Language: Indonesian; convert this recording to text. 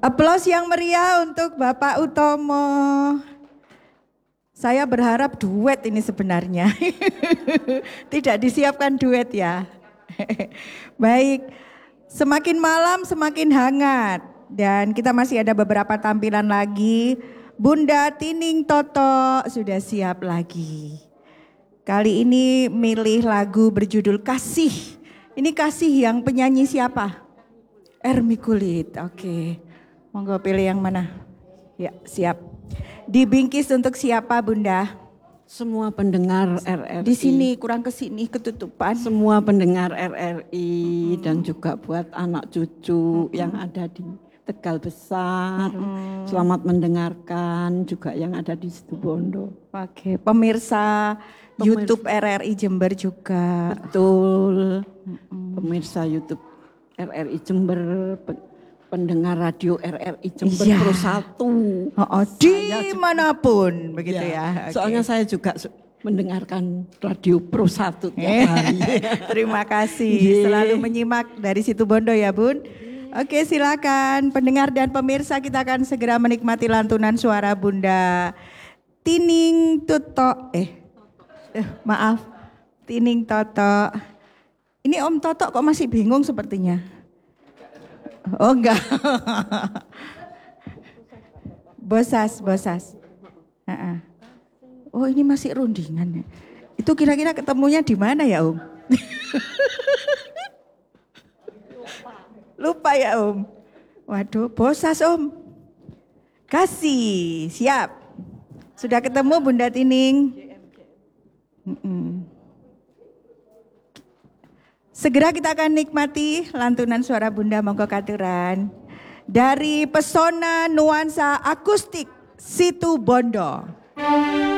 Aplaus yang meriah untuk Bapak Utomo. Saya berharap duet ini sebenarnya. Tidak disiapkan duet ya. Baik, semakin malam semakin hangat. Dan kita masih ada beberapa tampilan lagi. Bunda Tining Toto sudah siap lagi. Kali ini milih lagu berjudul Kasih. Ini Kasih yang penyanyi siapa? Ermi Kulit, oke. Monggo pilih yang mana? Ya, siap. Dibingkis untuk siapa, Bunda? Semua pendengar RRI. Di sini, kurang ke sini, ketutupan. Semua pendengar RRI dan juga buat anak cucu yang ada di Tegal Besar. Selamat mendengarkan juga yang ada di Situbondo. Oke, pemirsa YouTube RRI Jember juga. Betul. Pemirsa YouTube RRI Jember, pendengar radio RRI Jember Iya. Pro 1. Dimanapun begitu ya. Oke. Soalnya saya juga mendengarkan radio Pro 1 tiap hari. Terima kasih selalu menyimak dari Situbondo ya Bun. Oke, silakan pendengar dan pemirsa, kita akan segera menikmati lantunan suara Bunda Tining Toto. Maaf, Tining Toto. Ini Om Toto kok masih bingung sepertinya? Oh enggak. Bosas. Oh ini masih rundingan ya. Itu kira-kira ketemunya di mana ya Om? Lupa ya Om. Waduh, Bosas Om. Kasih, siap. Sudah ketemu Bunda Tining? Segera kita akan nikmati lantunan suara Bunda, monggo katuran. Dari Pesona Nuansa Akustik Situbondo.